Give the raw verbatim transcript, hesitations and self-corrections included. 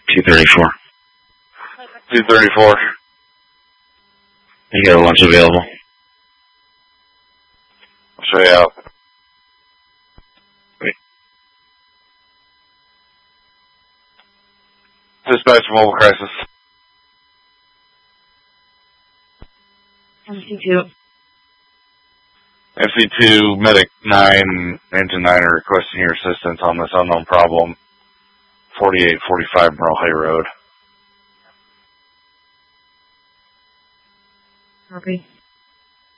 two thirty-four. two thirty-four. You got a lunch available. I'll show you out. Wait. Dispatch mobile crisis. M C two. M C two, Medic nine, Engine nine are requesting your assistance on this unknown problem. forty-eight forty-five Merle Hay Road. Copy.